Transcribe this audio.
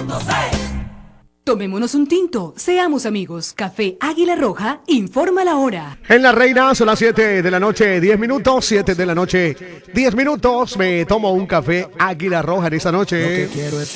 Tomémonos un tinto, seamos amigos. Café Águila Roja, informa la hora. En La Reina son las 7 de la noche, 10 minutos, 7 de la noche, 10 minutos. Me tomo un café Águila Roja en esta noche. Lo que quiero es